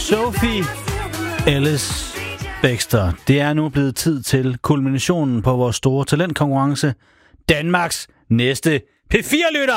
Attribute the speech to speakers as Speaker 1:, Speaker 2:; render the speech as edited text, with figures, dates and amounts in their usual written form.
Speaker 1: Sophie Ellis Bextor. Det er nu blevet tid til kulminationen på vores store talentkonkurrence. Danmarks næste P4-lytter!